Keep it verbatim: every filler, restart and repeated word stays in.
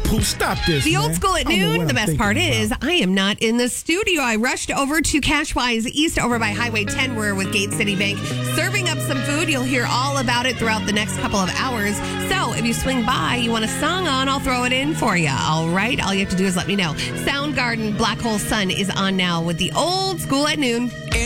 Pooh, stop this. The man. old school at I don't know noon. what The I'm best thinking part about. is I am not in the studio. I rushed over to Cashwise East over by Highway ten. We're with Gate City Bank serving up some food. You'll hear all about it throughout the next couple of hours. So if you swing by, you want a song on, I'll throw it in for you. All right. All you have to do is let me know. Soundgarden Black Hole Sun is on now with the old school at noon.